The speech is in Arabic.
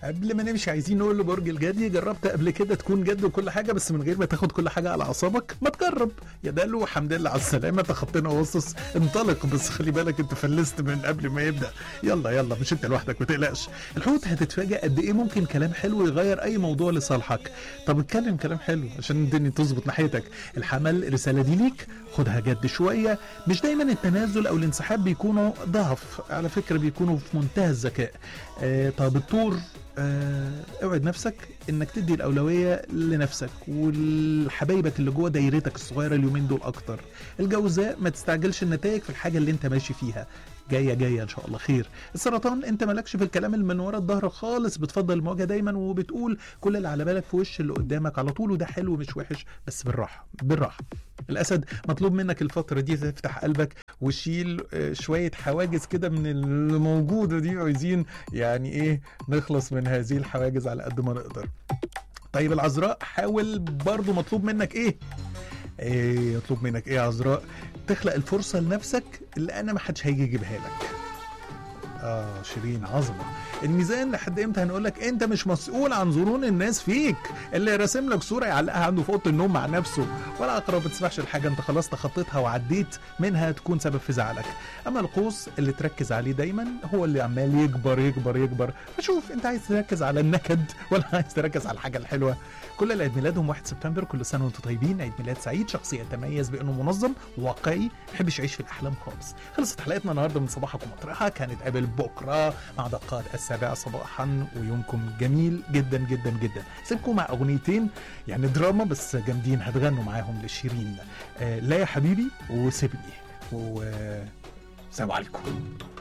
قبل ما نمشي عايزين نقول لبرج الجدي، جربت قبل كده تكون جد وكل حاجه بس من غير ما تاخد كل حاجه على اعصابك؟ ما تجرب يا دلو، حمد لله على السلامه، تخطينا وصص، انطلق بس خلي بالك انت فلست من قبل ما يبدا. يلا مش انت لوحدك ما تقلقش. الحوت هتتفاجئ قد ايه ممكن كلام حلو يغير اي موضوع لصالحك. طب اتكلم كلام حلو عشان الدنيا تظبط ناحيتك. الحمل الرساله دي ليك، خدها جد شويه، مش دايما التنازل او الانسحاب بيكونوا ضعف، على فكره بيكونوا في منتهى الذكاء. طب الطور، اوعد نفسك انك تدي الاولويه لنفسك والحبايبك اللي جوه دايرتك الصغيره اليومين دول اكتر. الجوزاء، ما تستعجلش النتائج في الحاجه اللي انت ماشي فيها، جايه ان شاء الله خير. السرطان، انت مالكش في الكلام اللي من ورا الظهر خالص، بتفضل المواجهه دايما وبتقول كل اللي على بالك في وش اللي قدامك على طول، وده حلو مش وحش بس بالراحه. الاسد، مطلوب منك الفتره دي تفتح قلبك وشيل شويه حواجز كده من الموجوده دي، عايزين يعني ايه نخلص من هذه الحواجز على قد ما نقدر. طيب العذراء، حاول برضو، مطلوب منك ايه يطلب منك ايه يا عذراء؟ تخلق الفرصة لنفسك اللي انا ما حدش هيجي يجيبها لك. شيرين، عظمة. الميزان، لحد امتى هنقولك انت مش مسؤول عن ظنون الناس فيك؟ اللي راسم لك صورة يعلقها عنده في اوضه النوم مع نفسه، ولا اقرب ما تسمحش الحاجة انت خلاص تخطيتها وعديت منها تكون سبب في زعلك. اما القوس، اللي تركز عليه دايما هو اللي عمال يكبر. فشوف انت عايز تركز على النكد ولا عايز تركز على الحاجة الحلوة. كل اللي عيد ميلادهم 1 سبتمبر، كل سنة وانتم طيبين، عيد ميلاد سعيد. شخصية تميز بانه منظم واقعي، ما يحبش يعيش في الاحلام خالص. خلصت حلقتنا النهارده من صباحك ومطرحها، كانت قبل بكره مع دقات 7 صباحا، ويومكم جميل جدا جدا جدا. سيبكم مع اغنيتين يعني دراما بس جامدين، هتغنوا معاهم لشيرين. لا يا حبيبي وسيبني، وسلام عليكم.